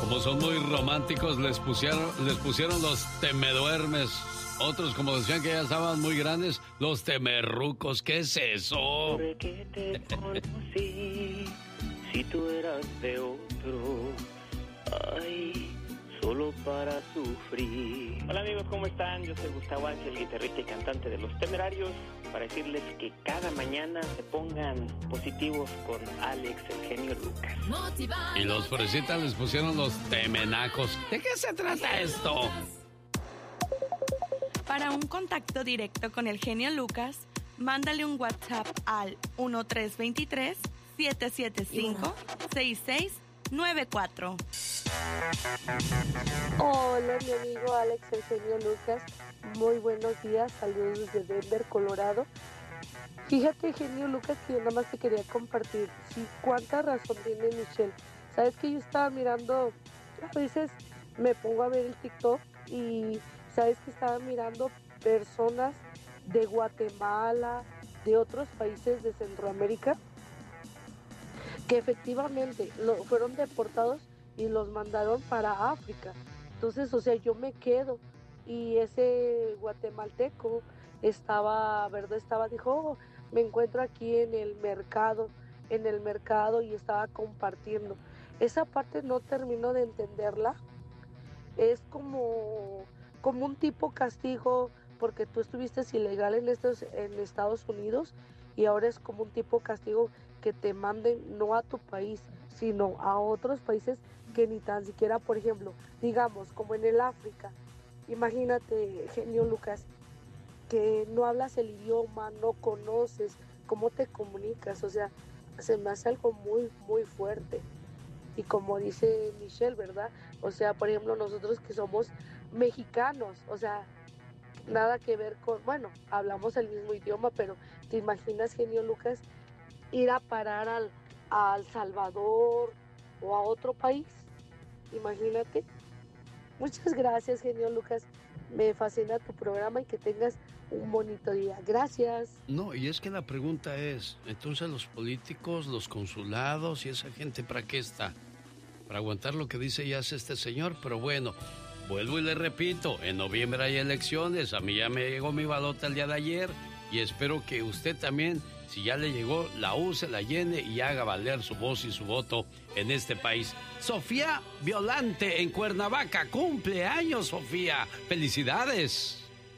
Como son muy románticos, les pusieron los temeduermes. Otros, como decían que ya estaban muy grandes, los temerrucos. ¿Qué es eso? ¿Por qué te conocí si tú eras de otro? Ay, solo para sufrir. Hola amigos, ¿cómo están? Yo soy Gustavo Ángel, guitarrista y cantante de Los Temerarios, para decirles que cada mañana se pongan positivos con Alex, el genio Lucas. Y los fresitas les pusieron los temenacos. ¿De qué se trata esto? Para un contacto directo con el genio Lucas, mándale un WhatsApp al 1323-775-6694. Hola, mi amigo Alex, el genio Lucas. Muy buenos días, saludos desde Denver, Colorado. Fíjate, genio Lucas, que yo nada más te quería compartir. Sí, cuánta razón tiene Michelle. Sabes que yo estaba mirando, a veces me pongo a ver el TikTok y sabes que estaba mirando personas de Guatemala, de otros países de Centroamérica, que efectivamente fueron deportados y los mandaron para África. Entonces, o sea, yo me quedo y ese guatemalteco dijo, oh, me encuentro aquí en el mercado y estaba compartiendo. Esa parte no termino de entenderla. Es como un tipo castigo porque tú estuviste ilegal en Estados Unidos y ahora es como un tipo castigo que te manden no a tu país, sino a otros países que ni tan siquiera, por ejemplo, digamos, como en el África. Imagínate, genio Lucas, que no hablas el idioma, no conoces, cómo te comunicas, o sea, se me hace algo muy, muy fuerte. Y como dice Michelle, ¿verdad? O sea, por ejemplo, nosotros que somos mexicanos, o sea, nada que ver con, bueno, hablamos el mismo idioma, pero ¿te imaginas, genio Lucas, ir a parar a El Salvador o a otro país? Imagínate. Muchas gracias, genio Lucas. Me fascina tu programa y que tengas un bonito día. Gracias. No, y es que la pregunta es, entonces los políticos, los consulados y esa gente, ¿para qué está? Para aguantar lo que dice y hace este señor, pero bueno, vuelvo y le repito, en noviembre hay elecciones, a mí ya me llegó mi balota el día de ayer y espero que usted también, si ya le llegó, la use, la llene y haga valer su voz y su voto en este país. Sofía Violante en Cuernavaca, cumpleaños, Sofía, felicidades.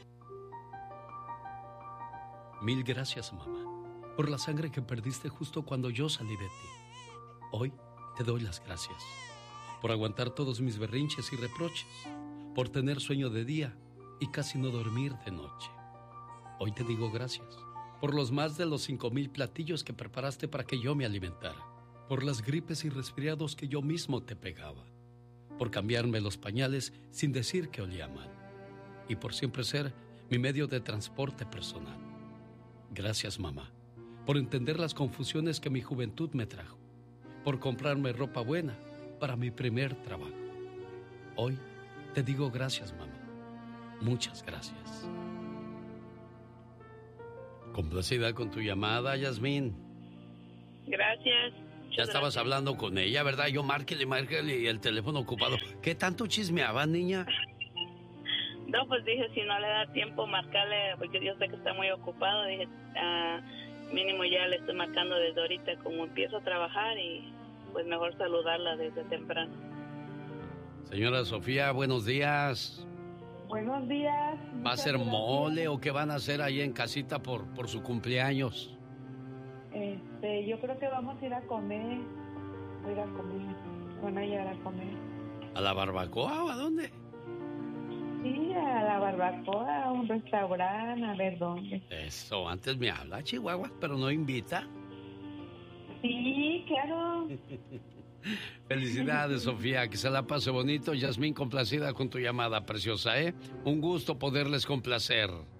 Mil gracias, mamá, por la sangre que perdiste justo cuando yo salí de ti. Hoy te doy las gracias por aguantar todos mis berrinches y reproches, por tener sueño de día y casi no dormir de noche. Hoy te digo gracias por los más de los 5,000 platillos que preparaste para que yo me alimentara, por las gripes y resfriados que yo mismo te pegaba, por cambiarme los pañales sin decir que olía mal y por siempre ser mi medio de transporte personal. Gracias, mamá, por entender las confusiones que mi juventud me trajo, por comprarme ropa buena para mi primer trabajo. Hoy te digo gracias, mamá. Muchas gracias. Complacida con tu llamada, Yasmín. Gracias. Ya estabas hablando con ella, ¿verdad? Yo márquele y el teléfono ocupado. ¿Qué tanto chismeaba, niña? No, pues dije, si no le da tiempo marcarle, porque yo sé que está muy ocupado, dije, mínimo ya le estoy marcando desde ahorita como empiezo a trabajar y pues mejor saludarla desde temprano. Señora Sofía, buenos días. Buenos días. ¿Va a ser mole o qué van a hacer ahí en casita por su cumpleaños? Yo creo que vamos a ir a comer. Voy a ir a comer. Van a llegar a comer. ¿A la barbacoa o a dónde? Sí, a la barbacoa, a un restaurante, a ver dónde. Eso, antes me habla, Chihuahua, pero no invita. Sí, claro. Felicidades, Sofía, que se la pase bonito. Yasmín, complacida con tu llamada, preciosa, ¿eh? Un gusto poderles complacer.